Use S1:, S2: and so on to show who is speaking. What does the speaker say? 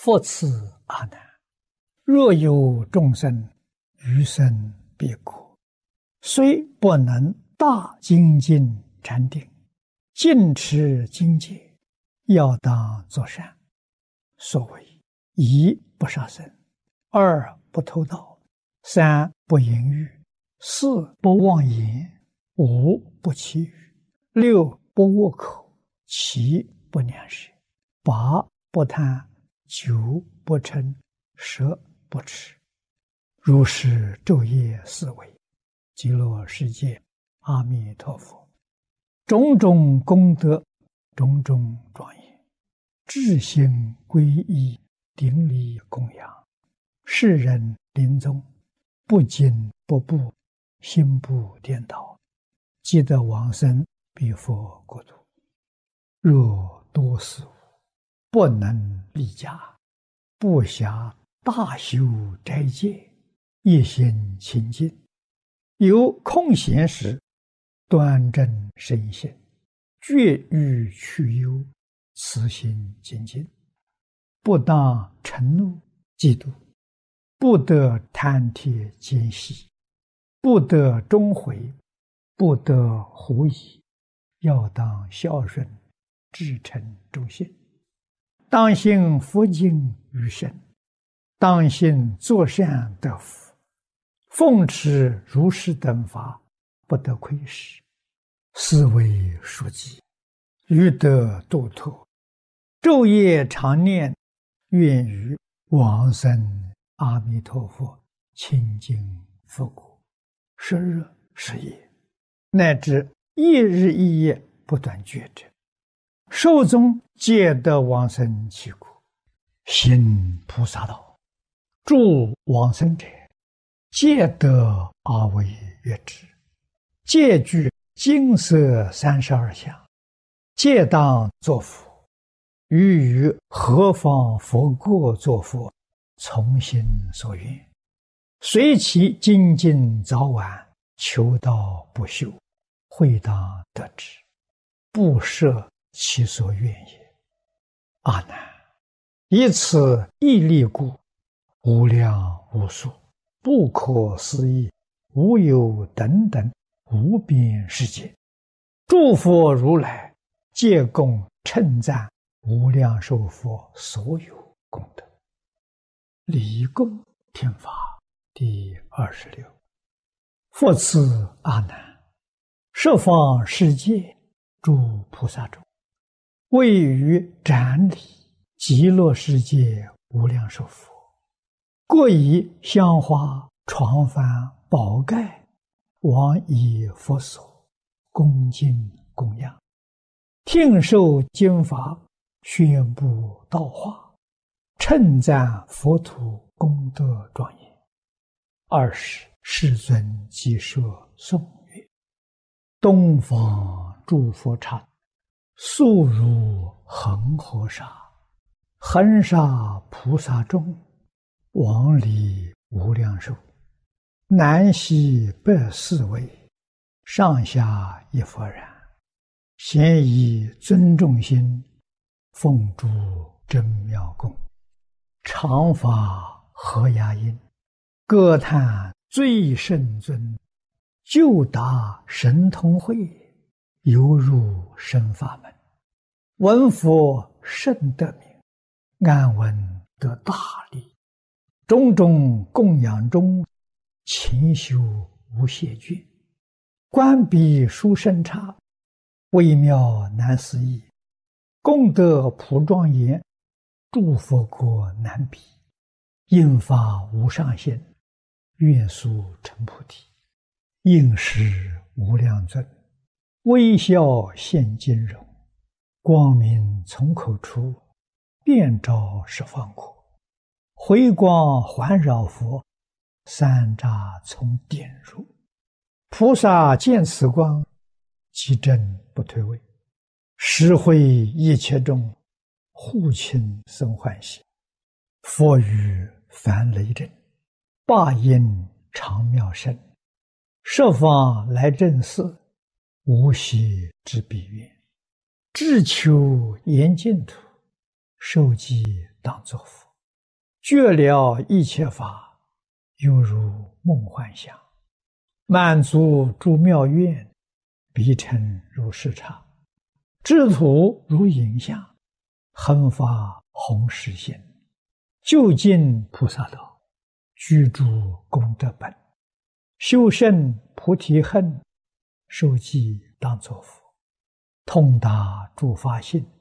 S1: 复次阿难，若有众生余生彼国，虽不能大精进禅定，尽持精戒，要当作善。所谓一不杀生，二不偷盗，三不淫欲，四不妄言，五不绮语，六不恶口，七不两舌，八不贪，九不嗔，十不痴。如是昼夜思维，极乐世界阿弥陀佛，种种功德，种种庄严，至心皈依，顶礼供养，世人临终不惊不怖，心不颠倒，即得往生彼佛国土。若多事物不能立家，不暇大修斋戒，一心清净，有空闲时端正身心，绝欲去忧，慈心精进，不当嗔怒嫉妒，不得贪帖奸细，不得终悔，不得狐疑，要当孝顺，至诚忠信，当信佛经于身，当信作善得福，奉持如是等法，不得亏失，是为书记，欲得度脱，昼夜常念，愿于往生阿弥陀佛清净佛国，时日时夜，乃至一日一夜不断觉者，寿终皆得往生其国。行菩萨道，助往生者，皆得阿惟越致，皆具金色32相，皆当作佛。于何方佛国作佛，从心所愿，随其精进早晚，求道不休，会当得之，不设其所愿也。阿难，以此一力故，无量无数，不可思议，无有等等无边世界，诸佛如来皆共称赞无量寿佛所有功德。礼供听法第26。复次阿难，十方世界诸菩萨中，位于展礼极乐世界无量寿佛，各以香花床幡宝盖往以佛所，恭敬供养，听受经法，宣布道化，称赞佛土功德庄严。20世尊即设颂曰：东方诸佛刹，速如恒河沙，恒沙菩萨众，往礼无量寿，南西北四围，上下一佛然，咸以尊重心，奉诸真妙供，常发和雅音，歌叹最圣尊，就达神通慧，犹入深法门，闻佛甚得名，安闻得大利，种种供养中，勤修无懈倦，观彼殊胜刹，微妙难思议，功德普庄严，诸佛国难比，应发无上限，愿速成菩提，应时无量尊，微笑现金容，光明从口出，遍照十方国，回光环绕佛，三匝从点入，菩萨见此光，即正不退位，实会一切众，护亲生欢喜。佛语梵雷震，霸音长妙声，十方来正寺，无息之彼愿，志求严净土，受记当作佛。 觉了一切法，犹如梦幻想，满足诸妙愿，必成如是刹。智土如影像，恒发弘誓心，究竟菩萨道，居诸功德本，修胜菩提恨，受记当作佛，通达诸法性，